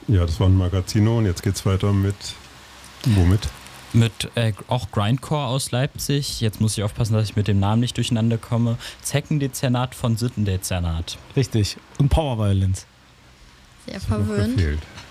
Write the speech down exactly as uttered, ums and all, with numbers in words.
Ja, das war ein Magazino und jetzt geht's weiter mit, womit? Mit äh, auch Grindcore aus Leipzig. Jetzt muss ich aufpassen, dass ich mit dem Namen nicht durcheinander komme. Zeckendezernat von Sittendezernat. Richtig. Und Power Violence. Sehr Das hat noch verwöhnt. gefehlt.